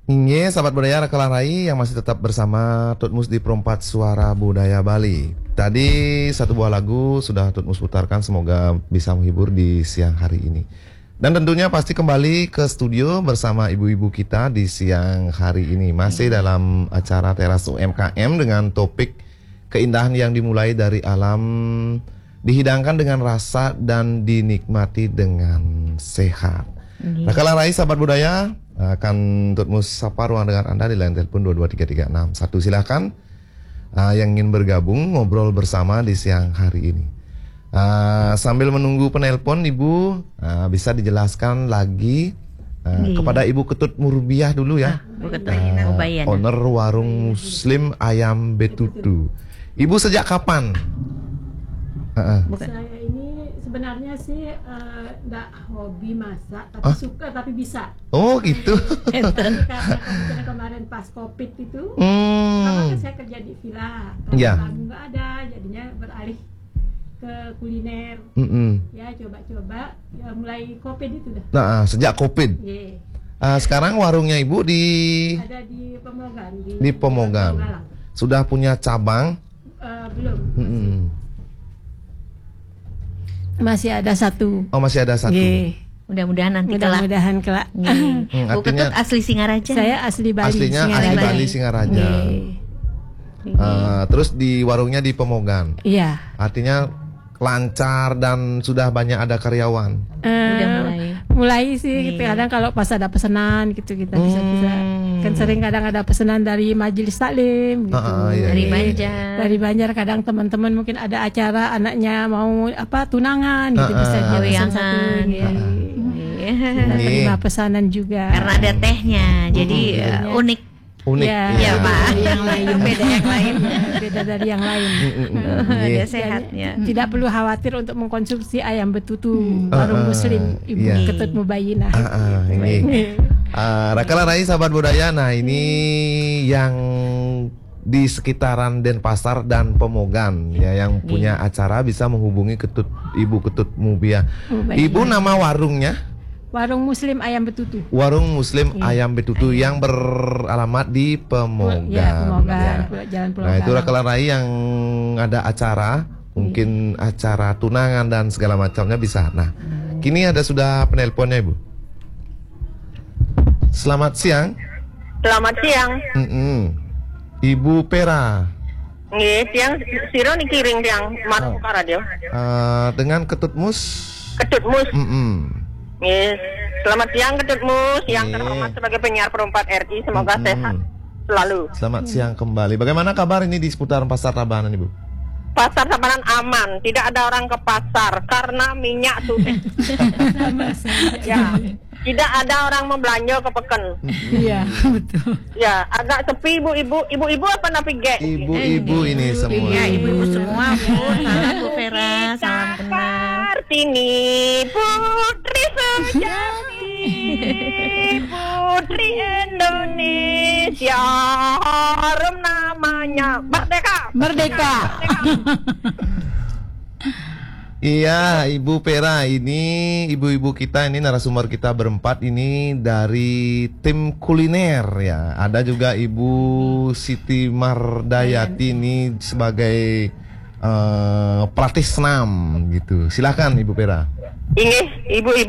Inge, sahabat budaya Rakalah Rai yang masih tetap bersama Tutmus di Perempat Suara Budaya Bali. Tadi satu buah lagu sudah Tutmus putarkan, semoga bisa menghibur di siang hari ini. Dan tentunya pasti kembali ke studio bersama ibu-ibu kita di siang hari ini. Masih dalam acara Teras UMKM dengan topik keindahan yang dimulai dari alam, dihidangkan dengan rasa dan dinikmati dengan sehat. Rakalah Rai, sahabat budaya, akan Tutmus sapa ruang dengan Anda di line telepon 22336. Silakan yang ingin bergabung ngobrol bersama di siang hari ini. Sambil menunggu penelpon, Ibu bisa dijelaskan lagi kepada Ibu Ketut Murbiah dulu ya. Owner warung Muslim Ayam Betutu. Ibu sejak kapan? Saya ini sebenarnya sih enggak hobi masak, tapi suka, tapi bisa. Oh gitu. Karena kemarin pas COVID itu, kan saya kerja di villa, tamu nggak ada, jadinya beralih ke kuliner. Ya coba-coba, ya mulai COVID itu dah. Nah, sejak COVID. Sekarang warungnya Ibu ada di Pemogan. Di Pemogan. Sudah punya cabang? Belum. Masih ada satu. Oh, masih ada satu. Mudah-mudahan nanti kelak. Bu Ketut asli Singaraja. Saya asli Bali. Aslinya asli Bali Singaraja. Terus di warungnya di Pemogan. Iya. Artinya lancar dan sudah banyak ada karyawan. Udah mulai sih. Kadang kalau pas ada pesanan gitu kita bisa. Kan sering kadang ada pesanan dari majelis taklim gitu. Dari Banjar. Dari Banjar kadang teman-teman mungkin ada acara anaknya mau tunangan gitu, bisa pesan satu gitu. Terima pesanan juga. Karena ada tehnya. Jadi unik. Ya, Pak. Yang lain beda yang lain. Beda dari yang lain. Dia sehatnya. Tidak perlu khawatir untuk mengkonsumsi ayam betutu warung Muslim Ibu Ketut Mubayyinah. Rakalah Rai, sahabat budaya. Nah, ini yang di sekitaran Denpasar dan Pemogan ya, yang punya acara bisa menghubungi Ibu Ketut Mubayyinah. Ibu, nama warungnya? Warung Muslim Ayam Betutu. Warung Muslim Ayam Betutu yang beralamat di Pemogan. Jalan Pulau Nah, itu Rakalah Rai yang ada acara, mungkin acara tunangan dan segala macamnya bisa. Nah, kini sudah penelponnya, Ibu. Selamat siang. Selamat siang. Ibu Pera. Nggih, siang siro nikiring tiang masuk ke radio. Dengan Ketutmus. Ketutmus. Nggih, selamat siang Ketutmus, yang terhormat sebagai penyiar Perempat RI, semoga sehat selalu. Selamat siang kembali. Bagaimana kabar ini di seputaran Pasar Tabanan, Ibu? Pasar Tabanan aman, tidak ada orang ke pasar karena minyak sudah. Ya, tidak ada orang membelanja ke peken. Iya, betul. Ya, agak sepi ibu-ibu apa napi ge? Ibu-ibu ini semua. Iya, ibu-ibu semua, Bu. Salam Bu Vera, salam kenal. Kartini putri sejati, putri Indonesia, harum namanya Merdeka. Iya, Ibu Pera, ini ibu-ibu kita, ini narasumber kita berempat ini dari tim kuliner ya. Ada juga Ibu Siti Mardayati ini sebagai pelatih senam gitu. Silakan Ibu Pera. Ini ibu-ibu